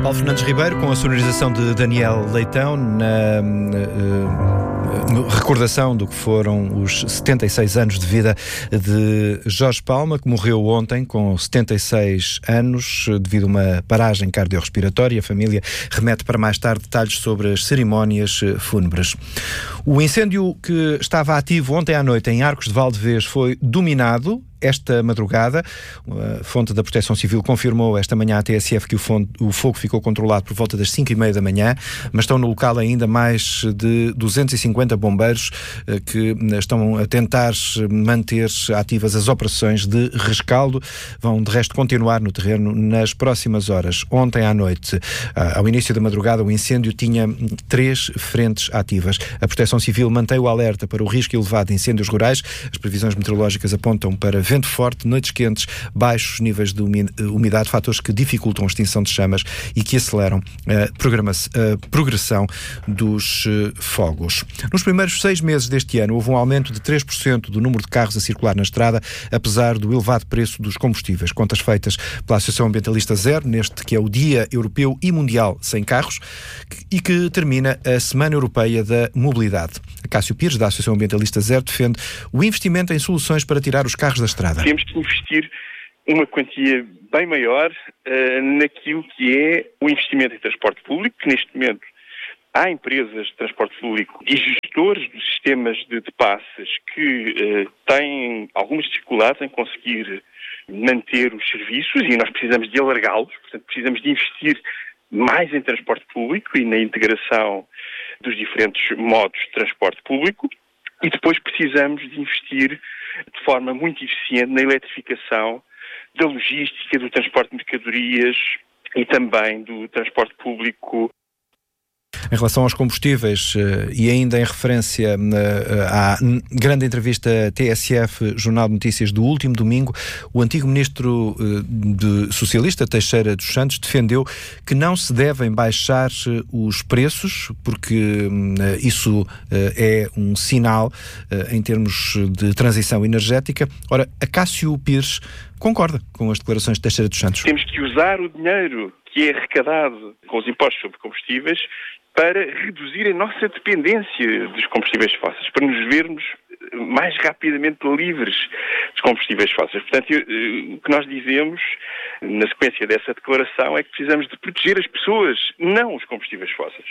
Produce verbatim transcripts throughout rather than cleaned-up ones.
Paulo Fernandes Ribeiro, com a sonorização de Daniel Leitão, na, na, na recordação do que foram os setenta e seis anos de vida de Jorge Palma, que morreu ontem com setenta e seis anos devido a uma paragem cardiorrespiratória. A família remete para mais tarde detalhes sobre as cerimónias fúnebres. O incêndio que estava ativo ontem à noite em Arcos de Valdevez foi dominado esta madrugada. A fonte da Proteção Civil confirmou esta manhã à T S F que o, fogo, o fogo ficou controlado por volta das cinco e meia da manhã, mas estão no local ainda mais de duzentos e cinquenta bombeiros que estão a tentar manter ativas as operações de rescaldo. Vão, de resto, continuar no terreno nas próximas horas. Ontem à noite, ao início da madrugada, o incêndio tinha três frentes ativas. A Proteção Civil mantém o alerta para o risco elevado de incêndios rurais. As previsões meteorológicas apontam para vento forte, noites quentes, baixos níveis de umidade, fatores que dificultam a extinção de chamas e que aceleram a, a progressão dos fogos. Nos primeiros seis meses deste ano houve um aumento de três por cento do número de carros a circular na estrada, apesar do elevado preço dos combustíveis. Contas feitas pela Associação Ambientalista Zero, neste que é o Dia Europeu e Mundial Sem Carros, e que termina a Semana Europeia da Mobilidade. A Cássio Pires, da Associação Ambientalista Zero, defende o investimento em soluções para tirar os carros da estrada. Temos que investir uma quantia bem maior uh, naquilo que é o investimento em transporte público, que neste momento há empresas de transporte público e gestores dos sistemas de, de passes que uh, têm algumas dificuldades em conseguir manter os serviços e nós precisamos de alargá-los, portanto precisamos de investir mais em transporte público e na integração dos diferentes modos de transporte público. E depois precisamos de investir de forma muito eficiente na eletrificação da logística, do transporte de mercadorias e também do transporte público. Em relação aos combustíveis e ainda em referência à grande entrevista T S F, Jornal de Notícias do último domingo, o antigo ministro de socialista, Teixeira dos Santos, defendeu que não se devem baixar os preços, porque isso é um sinal em termos de transição energética. Ora, a Cássio Pires concorda com as declarações de Teixeira dos Santos. Temos que usar o dinheiro que é arrecadado com os impostos sobre combustíveis para reduzir a nossa dependência dos combustíveis fósseis, para nos vermos mais rapidamente livres dos combustíveis fósseis. Portanto, o que nós dizemos na sequência dessa declaração é que precisamos de proteger as pessoas, não os combustíveis fósseis.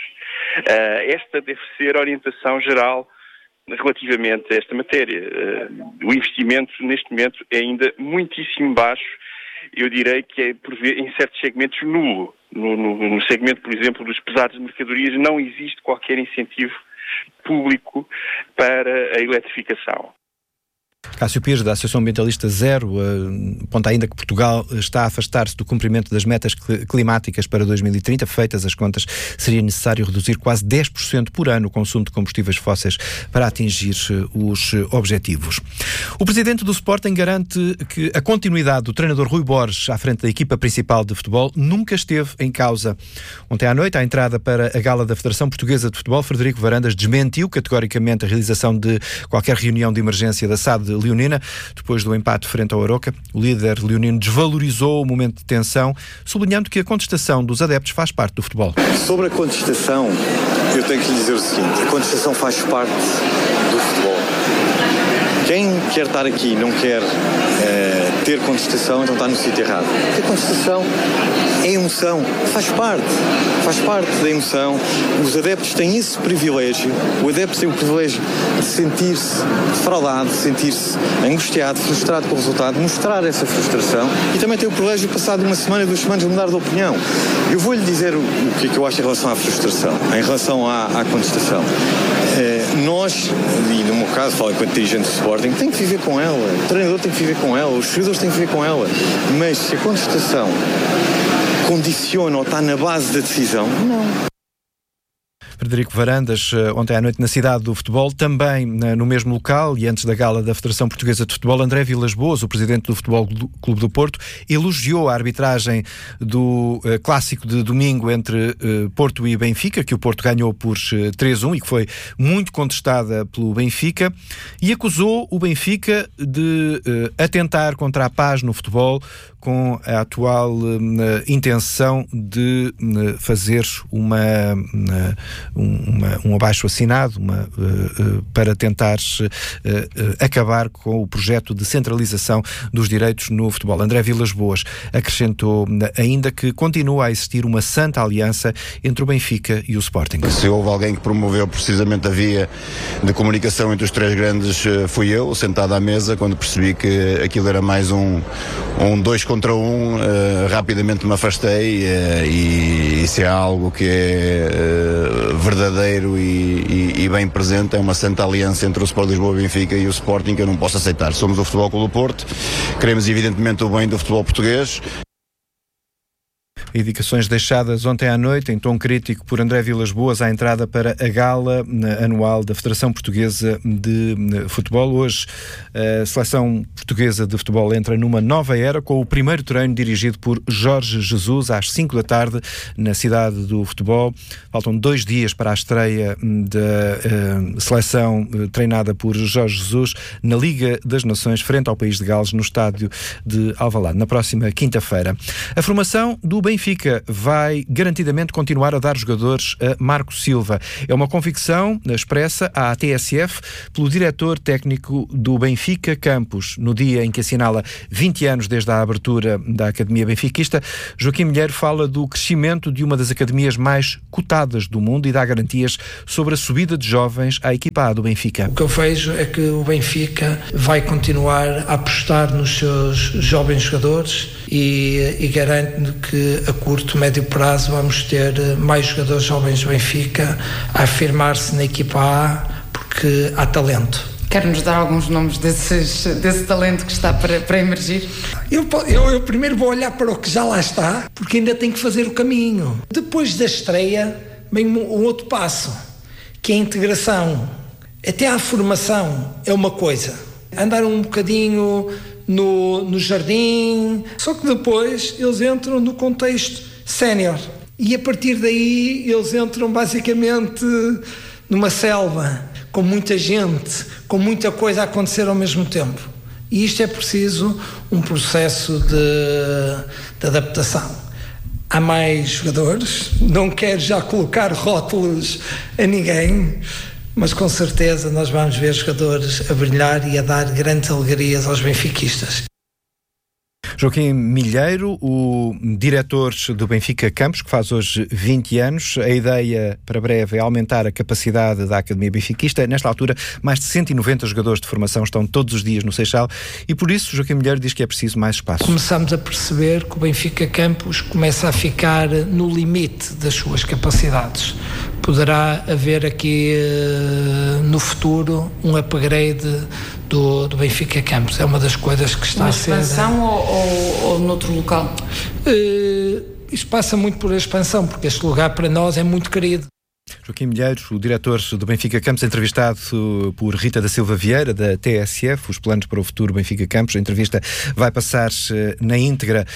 Esta deve ser a orientação geral relativamente a esta matéria. O investimento, neste momento, é ainda muitíssimo baixo. Eu direi que é, por ver, em certos segmentos, nulo. No, no, no segmento, por exemplo, dos pesados de mercadorias, não existe qualquer incentivo público para a eletrificação. Cássio Pires, da Associação Ambientalista Zero, aponta ainda que Portugal está a afastar-se do cumprimento das metas climáticas para dois mil e trinta. Feitas as contas, seria necessário reduzir quase dez por cento por ano o consumo de combustíveis fósseis para atingir os objetivos. O presidente do Sporting garante que a continuidade do treinador Rui Borges à frente da equipa principal de futebol nunca esteve em causa. Ontem à noite, à entrada para a gala da Federação Portuguesa de Futebol, Frederico Varandas desmentiu categoricamente a realização de qualquer reunião de emergência da S A D leonina. Depois do empate frente ao Aroca, o líder leonino desvalorizou o momento de tensão, sublinhando que a contestação dos adeptos faz parte do futebol. Sobre a contestação, eu tenho que lhe dizer o seguinte: a contestação faz parte do futebol. Quem quer estar aqui e não quer uh, ter contestação, então está no sítio errado. Porque a contestação é emoção, faz parte, faz parte da emoção. Os adeptos têm esse privilégio, o adepto tem o privilégio de sentir-se defraudado, de sentir-se angustiado, frustrado com o resultado, mostrar essa frustração e também tem o privilégio de passar de uma semana, duas semanas, de mudar de opinião. Eu vou-lhe dizer o, o que é que eu acho em relação à frustração, em relação à, à contestação. Uh, nós, e no meu caso, falo enquanto dirigente do Sporting, tem que viver com ela, o treinador tem que viver com ela, os jogadores têm que viver com ela, mas se a contestação condiciona ou está na base da decisão, não. Frederico Varandas, ontem à noite na Cidade do Futebol, também no mesmo local e antes da gala da Federação Portuguesa de Futebol, André Vilas-Boas, o presidente do Futebol Clube do Porto, elogiou a arbitragem do uh, clássico de domingo entre uh, Porto e Benfica, que o Porto ganhou por uh, três a um e que foi muito contestada pelo Benfica, e acusou o Benfica de uh, atentar contra a paz no futebol com a atual uh, intenção de uh, fazer uma, uh, uma, um abaixo-assinado uma, uh, uh, para tentar uh, uh, acabar com o projeto de centralização dos direitos no futebol. André Vilas-Boas acrescentou ainda que continua a existir uma santa aliança entre o Benfica e o Sporting. Se houve alguém que promoveu precisamente a via de comunicação entre os três grandes, fui eu, sentado à mesa, quando percebi que aquilo era mais um, um dois contra um, uh, rapidamente me afastei uh, e isso é algo que é uh, verdadeiro e, e, e bem presente, é uma santa aliança entre o Sport Lisboa, Benfica e o Sporting que eu não posso aceitar. Somos o Futebol Clube do Porto, queremos evidentemente o bem do futebol português. Indicações deixadas ontem à noite em tom crítico por André Vilas-Boas à entrada para a gala anual da Federação Portuguesa de Futebol. Hoje a Seleção Portuguesa de Futebol entra numa nova era com o primeiro treino dirigido por Jorge Jesus às cinco da tarde na Cidade do Futebol. Faltam dois dias para a estreia da uh, seleção uh, treinada por Jorge Jesus na Liga das Nações frente ao país de Gales no estádio de Alvalade na próxima quinta-feira. A formação do Benfica vai garantidamente continuar a dar jogadores a Marco Silva. É uma convicção expressa à T S F pelo diretor técnico do Benfica Campos, no dia em que assinala vinte anos desde a abertura da Academia Benfiquista. Joaquim Milheiro fala do crescimento de uma das academias mais cotadas do mundo e dá garantias sobre a subida de jovens à equipa A do Benfica. O que eu vejo é que o Benfica vai continuar a apostar nos seus jovens jogadores e, e garanto que a curto, médio prazo vamos ter mais jogadores jovens do Benfica a afirmar-se na equipa A porque há talento. Quer-nos dar alguns nomes desses, desse talento que está para, para emergir? Eu, eu, eu primeiro vou olhar para o que já lá está, porque ainda tem que fazer o caminho. Depois da estreia vem um, um outro passo, que é a integração. Até a formação é uma coisa. Andar um bocadinho no, no jardim, só que depois eles entram no contexto sénior. E a partir daí eles entram basicamente numa selva, com muita gente, com muita coisa a acontecer ao mesmo tempo. E isto é preciso um processo de, de adaptação. Há mais jogadores, não quero já colocar rótulos a ninguém, mas com certeza nós vamos ver jogadores a brilhar e a dar grandes alegrias aos benfiquistas. Joaquim Milheiro, o diretor do Benfica Campos, que faz hoje vinte anos. A ideia para breve é aumentar a capacidade da Academia Benfiquista. Nesta altura, mais de cento e noventa jogadores de formação estão todos os dias no Seixal e por isso Joaquim Milheiro diz que é preciso mais espaço. Começamos a perceber que o Benfica Campos começa a ficar no limite das suas capacidades. Poderá haver aqui no futuro um upgrade do, do Benfica Campos. É uma das coisas que está uma a ser... Uma expansão ou, ou, ou noutro local? Uh, isto passa muito por a expansão, porque este lugar para nós é muito querido. Joaquim Milheiro, o diretor do Benfica Campos, entrevistado por Rita da Silva Vieira, da T S F, os planos para o futuro Benfica Campos. A entrevista vai passar na íntegra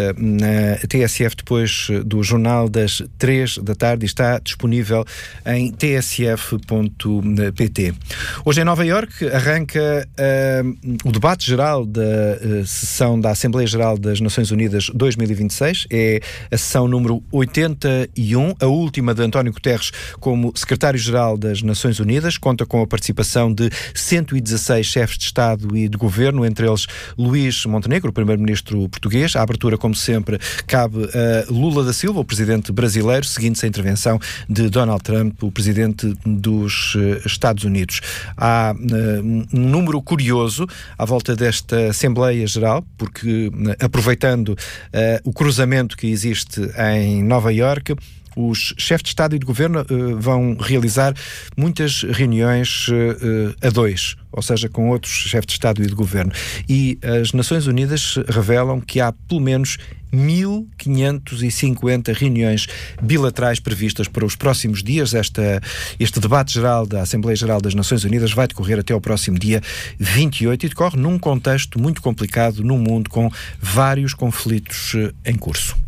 na T S F depois do Jornal das três da tarde e está disponível em t s f ponto p t. Hoje em Nova Iorque arranca uh, o debate geral da uh, sessão da Assembleia Geral das Nações Unidas dois mil e vinte e seis. É a sessão número oitenta e um, a última de António Guterres como secretário-geral das Nações Unidas. Conta com a participação de cento e dezasseis chefes de Estado e de Governo, entre eles Luís Montenegro, o primeiro-ministro português. A abertura, como sempre, cabe a Lula da Silva, o presidente brasileiro, seguindo-se a intervenção de Donald Trump, o presidente dos Estados Unidos. Há uh, um número curioso à volta desta Assembleia Geral, porque, uh, aproveitando uh, o cruzamento que existe em Nova Iorque, Os chefes de Estado e de Governo uh, vão realizar muitas reuniões uh, a dois, ou seja, com outros chefes de Estado e de Governo. E as Nações Unidas revelam que há pelo menos mil quinhentas e cinquenta reuniões bilaterais previstas para os próximos dias. Esta, este debate geral da Assembleia Geral das Nações Unidas vai decorrer até ao próximo dia vinte e oito e decorre num contexto muito complicado num mundo com vários conflitos em curso.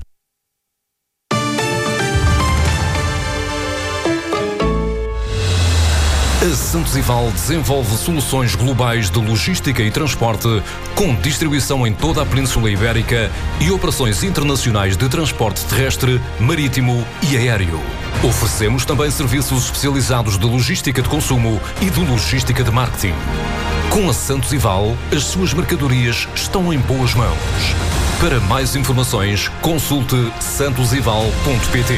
A Santos Ival desenvolve soluções globais de logística e transporte com distribuição em toda a Península Ibérica e operações internacionais de transporte terrestre, marítimo e aéreo. Oferecemos também serviços especializados de logística de consumo e de logística de marketing. Com a Santos Ival, as suas mercadorias estão em boas mãos. Para mais informações, consulte santos ival ponto pt.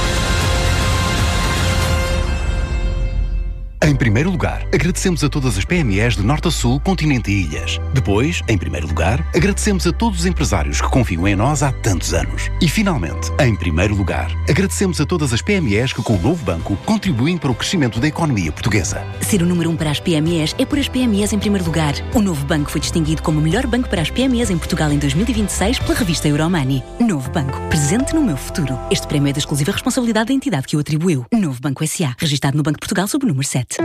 Em primeiro lugar, agradecemos a todas as P M Es de norte a sul, continente e ilhas. Depois, em primeiro lugar, agradecemos a todos os empresários que confiam em nós há tantos anos. E finalmente, em primeiro lugar, agradecemos a todas as P M Es que com o novo banco contribuem para o crescimento da economia portuguesa. Ser o número um para as P M Es é por as P M Es em primeiro lugar. O novo banco foi distinguido como o melhor banco para as P M Es em Portugal em dois mil e vinte e seis pela revista Euromoney. Novo Banco, presente no meu futuro. Este prémio é da exclusiva responsabilidade da entidade que o atribuiu. Novo Banco S A, registado no Banco de Portugal sob o número sete.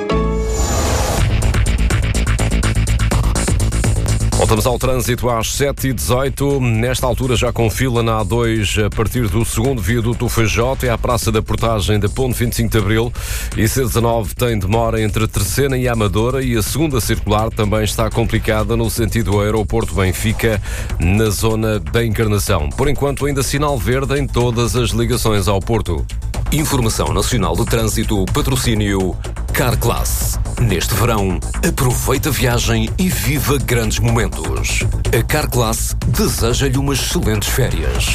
Voltamos ao trânsito às sete e dezoito. Nesta altura já com fila na A dois a partir do segundo viaduto Feijó, é à Praça da Portagem da Ponte vinte e cinco de Abril, e C dezanove tem demora entre Terceira e Amadora, e a segunda circular também está complicada no sentido aeroporto Benfica, na zona da Encarnação. Por enquanto ainda sinal verde em todas as ligações ao Porto. Informação Nacional de Trânsito, patrocínio Carclass. Neste verão, aproveita a viagem e viva grandes momentos. A Carclass deseja-lhe umas excelentes férias.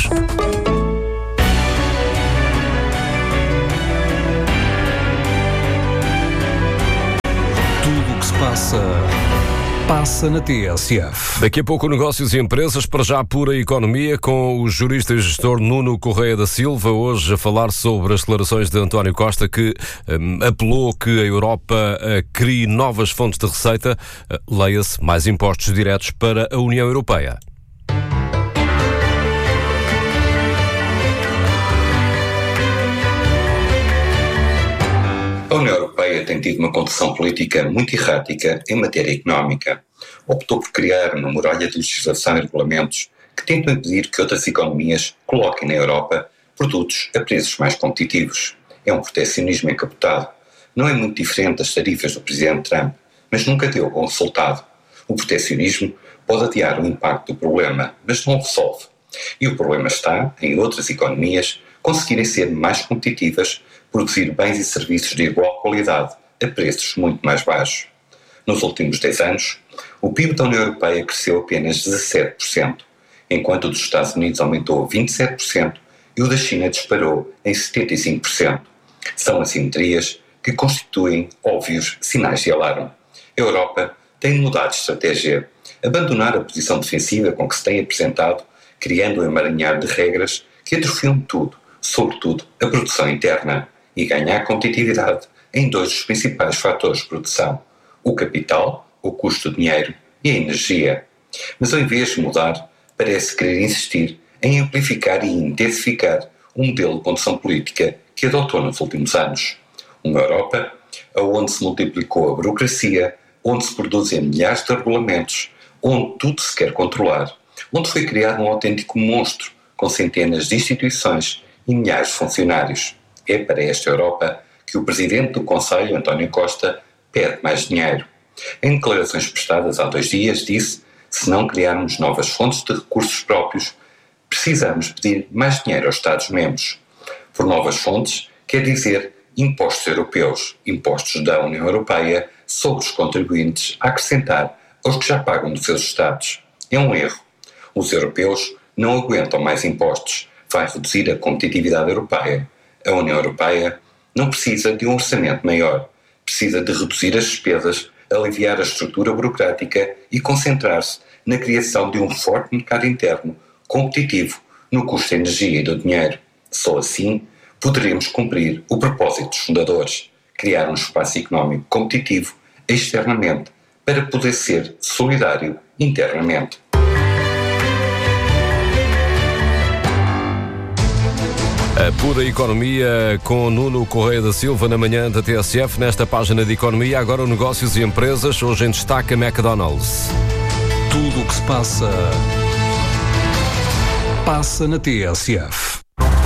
Tudo o que se passa, passa na T S F. Daqui a pouco, negócios e empresas, para já pura economia, com o jurista e gestor Nuno Correia da Silva, hoje a falar sobre as declarações de António Costa, que um, apelou que a Europa uh, crie novas fontes de receita, uh, leia-se mais impostos diretos para a União Europeia. A União Europeia tem tido uma condução política muito errática em matéria económica. Optou por criar uma muralha de legislação e regulamentos que tentam impedir que outras economias coloquem na Europa produtos a preços mais competitivos. É um proteccionismo encapotado. Não é muito diferente das tarifas do presidente Trump, mas nunca deu bom resultado. O proteccionismo pode adiar o impacto do problema, mas não o resolve. E o problema está em outras economias conseguirem ser mais competitivas, produzir bens e serviços de igual qualidade a preços muito mais baixos. Nos últimos dez anos, o P I B da União Europeia cresceu apenas dezassete por cento, enquanto o dos Estados Unidos aumentou vinte e sete por cento e o da China disparou em setenta e cinco por cento. São assimetrias que constituem óbvios sinais de alarme. A Europa tem mudado de estratégia, abandonar a posição defensiva com que se tem apresentado, criando um emaranhado de regras que atrofiam tudo, sobretudo a produção interna, e ganhar competitividade em dois dos principais fatores de produção: o capital, o custo do dinheiro, e a energia. Mas ao invés de mudar, parece querer insistir em amplificar e intensificar o modelo de condução política que adotou nos últimos anos. Uma Europa onde se multiplicou a burocracia, onde se produzem milhares de regulamentos, onde tudo se quer controlar, onde foi criado um autêntico monstro com centenas de instituições e milhares de funcionários. É para esta Europa que o Presidente do Conselho, António Costa, pede mais dinheiro. Em declarações prestadas há dois dias, disse: se não criarmos novas fontes de recursos próprios, precisamos pedir mais dinheiro aos Estados-membros. Por novas fontes, quer dizer impostos europeus, impostos da União Europeia sobre os contribuintes a acrescentar aos que já pagam dos seus Estados. É um erro. Os europeus não aguentam mais impostos. Vai reduzir a competitividade europeia. A União Europeia não precisa de um orçamento maior. Precisa de reduzir as despesas, aliviar a estrutura burocrática e concentrar-se na criação de um forte mercado interno competitivo no custo da energia e do dinheiro. Só assim poderemos cumprir o propósito dos fundadores, criar um espaço económico competitivo externamente para poder ser solidário internamente. A pura economia com Nuno Correia da Silva na manhã da T S F. Nesta página de economia, agora negócios e empresas. Hoje em destaque a McDonald's. Tudo o que se passa, passa na T S F.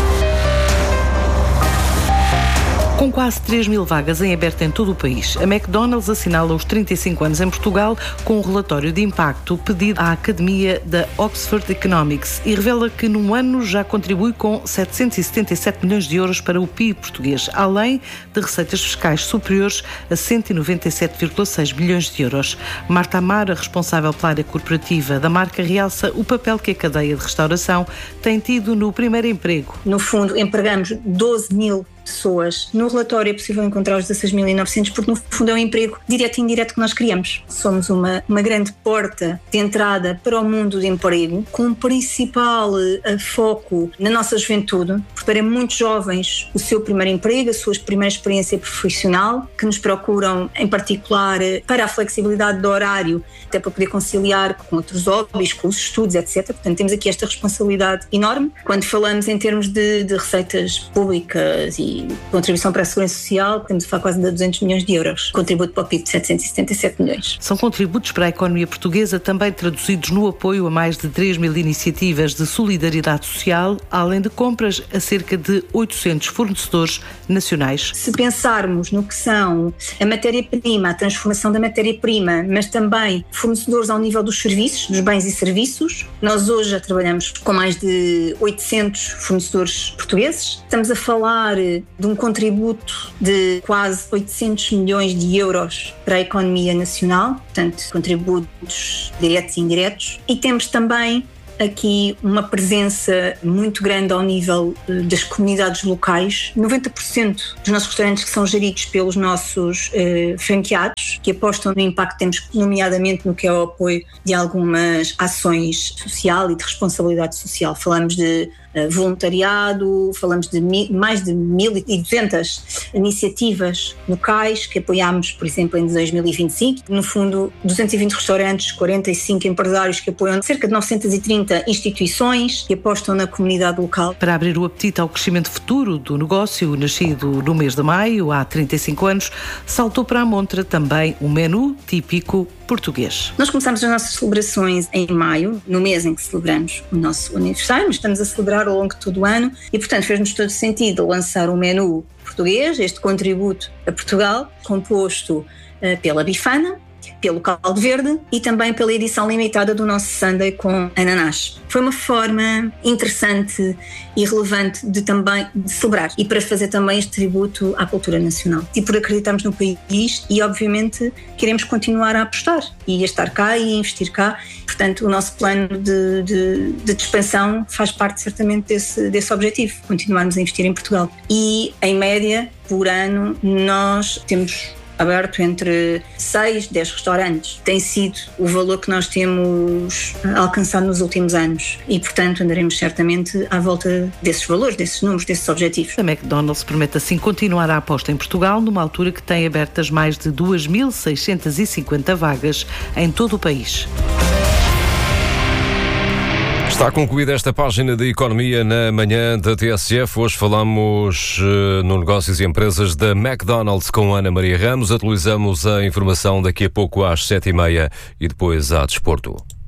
Com quase três mil vagas em aberto em todo o país, a McDonald's assinala os trinta e cinco anos em Portugal com um relatório de impacto pedido à Academia da Oxford Economics e revela que num ano já contribui com setecentos e setenta e sete milhões de euros para o P I B português, além de receitas fiscais superiores a cento e noventa e sete vírgula seis milhões de euros. Marta Amara, responsável pela área corporativa da marca, realça o papel que a cadeia de restauração tem tido no primeiro emprego. No fundo, empregamos doze mil pessoas. No relatório é possível encontrar os dezasseis mil e novecentos, porque no fundo é um emprego direto e indireto que nós criamos. Somos uma, uma grande porta de entrada para o mundo de emprego, com um principal uh, foco na nossa juventude, para muitos jovens o seu primeiro emprego, a sua primeira experiência profissional, que nos procuram em particular uh, para a flexibilidade do horário, até para poder conciliar com outros hobbies, com os estudos, etcétera. Portanto, temos aqui esta responsabilidade enorme. Quando falamos em termos de, de receitas públicas e contribuição para a Segurança Social, estamos a falar quase de duzentos milhões de euros. Contributo para o P I B de setecentos e setenta e sete milhões. São contributos para a economia portuguesa também traduzidos no apoio a mais de três mil iniciativas de solidariedade social, além de compras a cerca de oitocentos fornecedores nacionais. Se pensarmos no que são a matéria-prima, a transformação da matéria-prima, mas também fornecedores ao nível dos serviços, dos bens e serviços, nós hoje já trabalhamos com mais de oitocentos fornecedores portugueses. Estamos a falar de um contributo de quase oitocentos milhões de euros para a economia nacional, portanto, contributos diretos e indiretos. E temos também aqui uma presença muito grande ao nível das comunidades locais. noventa por cento dos nossos restaurantes que são geridos pelos nossos eh, franqueados, que apostam no impacto que temos, nomeadamente no que é o apoio de algumas ações social e de responsabilidade social. Falamos de uh, voluntariado, falamos de mi- mais de mil e duzentas iniciativas locais que apoiámos, por exemplo, em dois mil e vinte e cinco. No fundo, duzentos e vinte restaurantes, quarenta e cinco empresários que apoiam cerca de novecentas e trinta instituições que apostam na comunidade local. Para abrir o apetite ao crescimento futuro do negócio, nascido no mês de maio, há trinta e cinco anos, saltou para a montra também um menu típico português. Nós começamos as nossas celebrações em maio, no mês em que celebramos o nosso aniversário, mas estamos a celebrar ao longo de todo o ano e, portanto, fez-nos todo sentido lançar um menu português, este contributo a Portugal, composto uh, pela bifana, pelo caldo verde e também pela edição limitada do nosso sundae com ananás. Foi uma forma interessante e relevante de também de celebrar e para fazer também este tributo à cultura nacional. E por acreditarmos no país e, obviamente, queremos continuar a apostar e a estar cá e a investir cá. Portanto, o nosso plano de, de, de expansão faz parte certamente desse, desse objetivo, continuarmos a investir em Portugal. E, em média, por ano, nós temos aberto entre seis, dez restaurantes. Tem sido o valor que nós temos alcançado nos últimos anos e, portanto, andaremos certamente à volta desses valores, desses números, desses objetivos. A McDonald's promete assim continuar a aposta em Portugal numa altura que tem abertas mais de duas mil seiscentas e cinquenta vagas em todo o país. Está concluída esta página de Economia na manhã da T S F. Hoje falamos uh, no Negócios e Empresas da McDonald's com Ana Maria Ramos. Atualizamos a informação daqui a pouco às sete e meia e depois à Desporto.